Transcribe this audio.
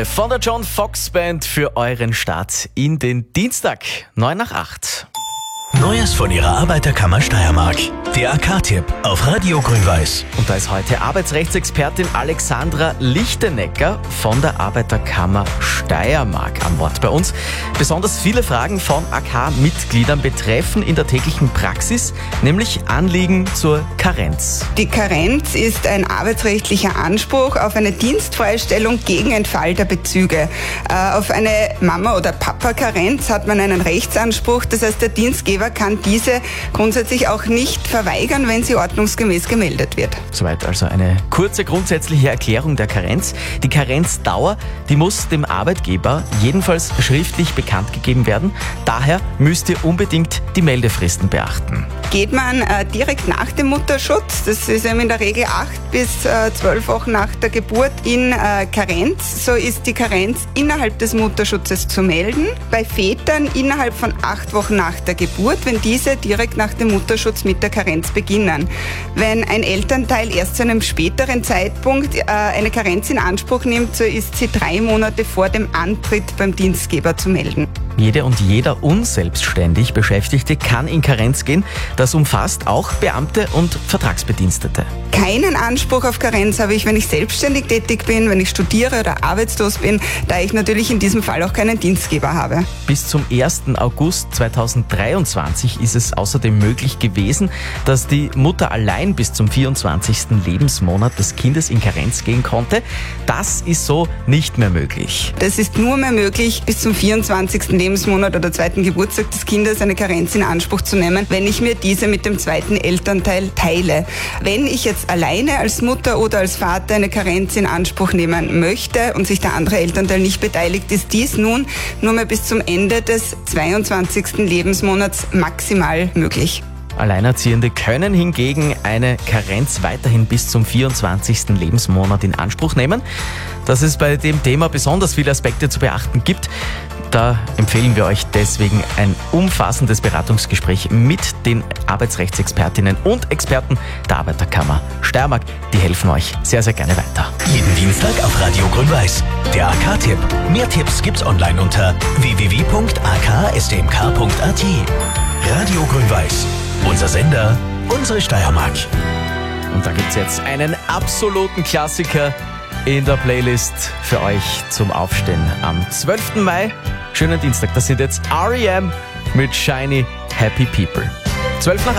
Von der John Fox Band für euren Start in den Dienstag, 7:09. Neues von ihrer Arbeiterkammer Steiermark. Der AK-Tipp auf Radio Grün-Weiß. Und da ist heute Arbeitsrechtsexpertin Alexandra Lichtenecker von der Arbeiterkammer Steiermark an Bord bei uns. Besonders viele Fragen von AK-Mitgliedern betreffen in der täglichen Praxis, nämlich Anliegen zur Karenz. Die Karenz ist ein arbeitsrechtlicher Anspruch auf eine Dienstfreistellung gegen Entfall der Bezüge. Auf eine Mama- oder Papa-Karenz hat man einen Rechtsanspruch, das heißt, der Dienstgeber kann diese grundsätzlich auch nicht verweigern, wenn sie ordnungsgemäß gemeldet wird. Soweit also eine kurze grundsätzliche Erklärung der Karenz. Die Karenzdauer, die muss dem Arbeitgeber jedenfalls schriftlich bekannt gegeben werden. Daher müsst ihr unbedingt die Meldefristen beachten. Geht man direkt nach dem Mutterschutz, das ist in der Regel 8 bis 12 Wochen nach der Geburt in Karenz, so ist die Karenz innerhalb des Mutterschutzes zu melden. Bei Vätern innerhalb von 8 Wochen nach der Geburt, wenn diese direkt nach dem Mutterschutz mit der Karenz beginnen. Wenn ein Elternteil erst zu einem späteren Zeitpunkt eine Karenz in Anspruch nimmt, so ist sie 3 Monate vor dem Antritt beim Dienstgeber zu melden. Jede und jeder unselbstständig Beschäftigte kann in Karenz gehen. Das umfasst auch Beamte und Vertragsbedienstete. Keinen Anspruch auf Karenz habe ich, wenn ich selbstständig tätig bin, wenn ich studiere oder arbeitslos bin, da ich natürlich in diesem Fall auch keinen Dienstgeber habe. Bis zum 1. August 2023 ist es außerdem möglich gewesen, dass die Mutter allein bis zum 24. Lebensmonat des Kindes in Karenz gehen konnte. Das ist so nicht mehr möglich. Das ist nur mehr möglich, bis zum 24. Lebensmonat oder 2. Geburtstag des Kindes eine Karenz in Anspruch zu nehmen, wenn ich mir diese mit dem zweiten Elternteil teile. Wenn ich jetzt alleine als Mutter oder als Vater eine Karenz in Anspruch nehmen möchte und sich der andere Elternteil nicht beteiligt, ist dies nun nur mehr bis zum Ende des 22. Lebensmonats maximal möglich. Alleinerziehende können hingegen eine Karenz weiterhin bis zum 24. Lebensmonat in Anspruch nehmen. Dass es bei dem Thema besonders viele Aspekte zu beachten gibt, da empfehlen wir euch deswegen ein umfassendes Beratungsgespräch mit den Arbeitsrechtsexpertinnen und Experten der Arbeiterkammer Steiermark. Die helfen euch sehr, sehr gerne weiter. Jeden Dienstag auf Radio Grün-Weiß. Der AK-Tipp. Mehr Tipps gibt's online unter www.akstmk.at. Radio Grün-Weiß. Unser Sender, unsere Steiermark. Und da gibt's jetzt einen absoluten Klassiker in der Playlist für euch zum Aufstehen am 12. Mai. Schönen Dienstag, das sind jetzt R.E.M. mit Shiny Happy People. 7:12.